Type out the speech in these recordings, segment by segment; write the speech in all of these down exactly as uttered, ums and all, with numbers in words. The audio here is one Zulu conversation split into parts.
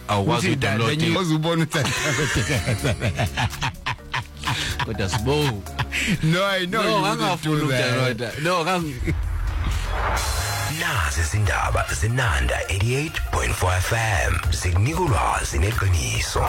awukwazi udownload uzubona ukuthi kodwa sibo no I know no angafuni ukudownload no kang nazi izindaba zenanda eighty-eight point four F M zikunika ulwazi neqiniso.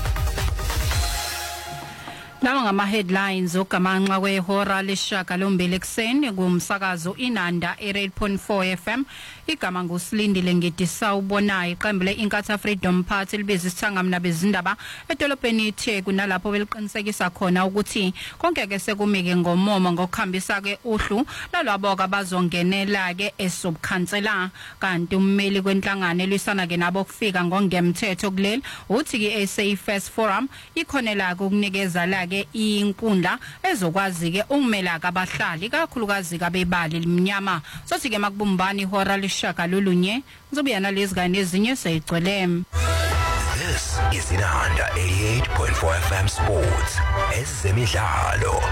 Lawa ngama headlines ogamanxa kwehora leshaka lombili ekseni kumsakazo Inanda eighty-eight point four F M. Igama nguSilindile Ngidisa ubona iqembu leInkatha Freedom Party libiza isithangamna bezindaba edolobheni iTheku nalapho beliqinisekisa khona ukuthi konke ke sekumike ngomomo ngokuhambisa ke uhlu lalabo abazongenela ke esobkhansela kanti ummeli kwenhlangano elwisana ke nabo kufika ngongemthetho kuleli uthi ke A S A First Forum ikhonela ukunikeza la ke inkundla ezokwazi ke ukumela kabahlali kakhulukazi kabebali limnyama sothi ke makubumbani ihora lishaka lolunye ngizobuya nalezi kanye ezinye seyigcwele. This is Inanda eighty-eight point four F M Sports ezemidlalo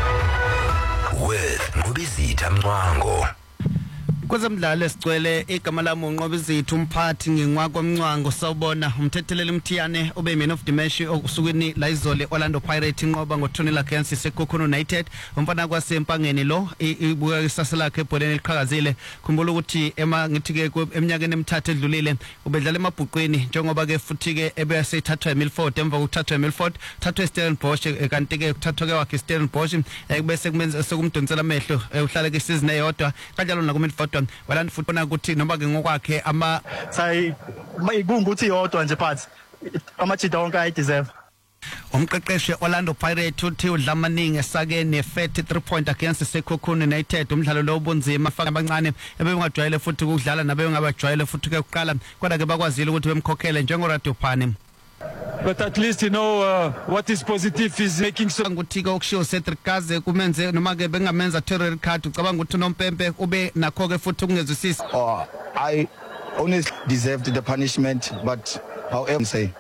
with Ngubizitha Mncwango. Kwezemidlalo esicwele igama lami uNqobizitha umphathi ngingwakwa Mncwango sawubona umthetheleli Mthiyane ube man of the match okusukweni la izole Orlando Pirates inqoba ngoThonela against seKhokhona United umfana kwaseMpangeni lo ibuka isasa lakhe ebholeni liqhakazile khumbula ukuthi ema ngithi ke eminyakeni emithathu edlulile ubedlala emabhuqweni njengoba ke futhi ke ebeseyithathwa eMilford emva kokuthathwa eMilford thathwa eStellenbosch kanti ke kuthathwa ke wakhe eStellenbosch bese kumenza sekumdonsela amehlo uhlala ke season eyodwa kanjalo nakuMilford Orlando Football ukuthi noma ke ngokwakhe ama sayi kungukuthi yodwa nje phansi amajida onke ayi deserve. Umqeqeshi Orlando Pirates uthi udlamaningi esake ne thirty-three point against seKhokhona United umdlalo lo obunzima afaka abancane ebengajwayele futhi ukudlala nabe ngabajwayele futhi ke kuqala kodwa ke bakwazile ukuthi bemkhokhele njengoRadio Phane. But at least you know uh, what is positive is making so ukuthi ke ukushiyo Cedric Gaze kumenze noma ke bengamenza red card ucabanga ukuthi uNompempe ube nakho ke futhi ukungezwisisi. Oh, I honestly deserved the punishment but however say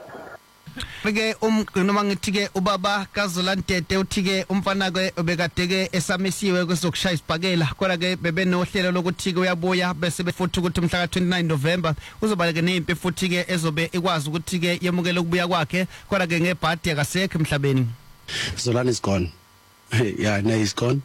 ke um noma ngithi ke ubaba kaZolantete uthi ke umfana ke obekade ke esamisiwe kwesokushaya isibhakela kodwa ke bebenohlelo lokuthi ke uyabuya bese befuthi ukuthi umhla ka twenty-nine November uzoba ke nempi futhi ke ezobe ikwazi ukuthi ke yemukele ukubuya kwakhe kodwa ke ngebhadi akasekho emhlabeni. Zolan is gone. Yeah, no, he's gone.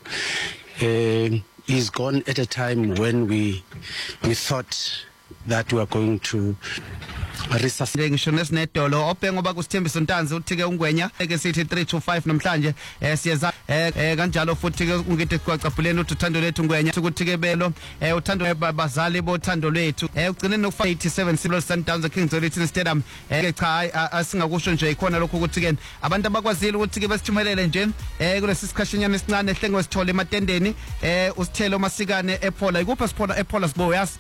Uh, he's gone at a time when we we thought that we are going to resuscitate. Ngisho nesinedolo ophe ngoba kusithembiso Ntanzi uthi ke ungwenya eke sithi three two five namhlanje eh siyeza eh kanjalo futhi ke ungithi kwacapuleni uthi uthando lethu ngwenya ukuthi ke belo eh uthando babazali bothando lwethu eh ugcine no eighty-seven Silo Sundowns Kings Olitin Stadium eh cha asingakusho nje ikhona lokho ukuthi ke abantu abakwazile ukuthi ke besithumelele nje eh kulesi sikhashanyana esincane ehlenge wesithole ematendeni eh usithelo masikane ePhola ikupha siphola ePhola sibo yasi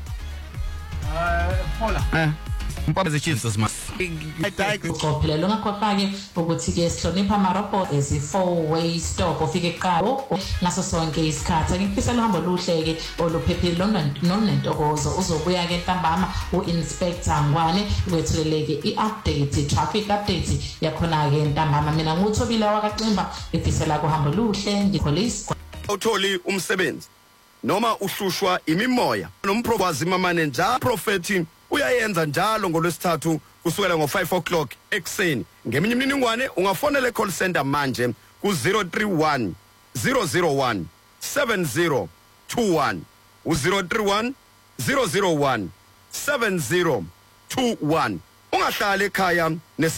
Phola eh umpaba zeChiefs mas Uqophelelo ngakho-ke ukuthi ke sihlonipha ama-robot as i-four way stop ofike eqalo ngaso sonke isikhathi ngifisa luhambo luhle-ke oluphephile nonentokozo uzobuya ke ntambama u-inspector Ngwane kwethuleleke i-update i-traffic update yakhona-ke ntambama mina nguThobile wakaXimba ngifisela kuhambo luhle ngipolice utholi umsebenzi noma uhlushwa imimoya nomprovazi manager prophet uyayenza njalo ngolwesithathu kusukela ngo five o'clock ekseni ngeminye imininingwane ungafonela call center manje ku zero three one zero zero one seven zero two one u zero three one zero zero one seven zero two one ungahlala ekhaya